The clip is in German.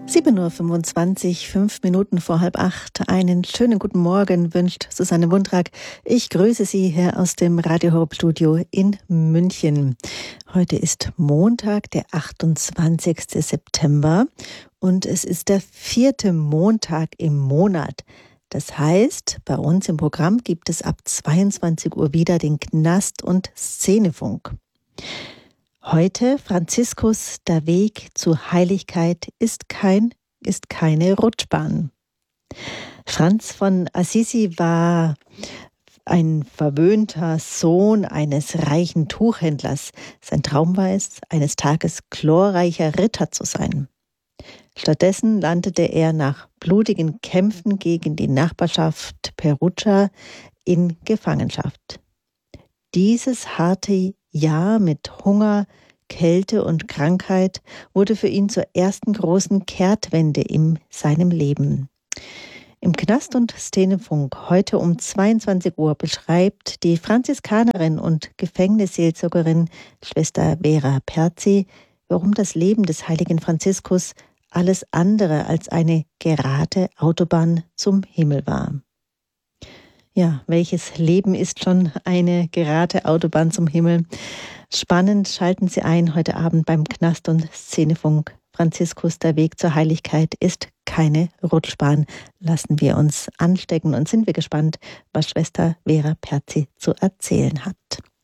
7:25 Uhr, 5 Minuten vor 7:30. Einen schönen guten Morgen wünscht Susanne Wundrak. Ich grüße Sie hier aus dem Radio Horeb Studio in München. Heute ist Montag, der 28. September und es ist der 4. Montag im Monat. Das heißt, bei uns im Programm gibt es ab 22 Uhr wieder den Knast- und Szenefunk. Heute Franziskus, der Weg zur Heiligkeit ist keine Rutschbahn. Franz von Assisi war ein verwöhnter Sohn eines reichen Tuchhändlers. Sein Traum war es, eines Tages glorreicher Ritter zu sein. Stattdessen landete er nach blutigen Kämpfen gegen die Nachbarschaft Perugia in Gefangenschaft. Dieses harte Jahr mit Hunger, Kälte und Krankheit wurde für ihn zur ersten großen Kehrtwende in seinem Leben. Im Knast- und Szenefunk heute um 22 Uhr beschreibt die Franziskanerin und Gefängnisseelsorgerin Schwester Vera Perzi, warum das Leben des heiligen Franziskus alles andere als eine gerade Autobahn zum Himmel war. Ja, welches Leben ist schon eine gerade Autobahn zum Himmel? Spannend schalten Sie ein heute Abend beim Knast- und Szenefunk. Franziskus, der Weg zur Heiligkeit ist keine Rutschbahn. Lassen wir uns anstecken und sind wir gespannt, was Schwester Vera Perzi zu erzählen hat.